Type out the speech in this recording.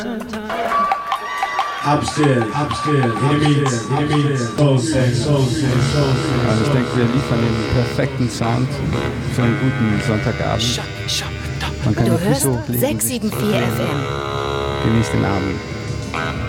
Upstairs, Also ich denke, wir liefern den perfekten Sound für einen guten Sonntagabend. Man kann Du die Füße hörst hochlegen, 674 FM. genießt den Abend.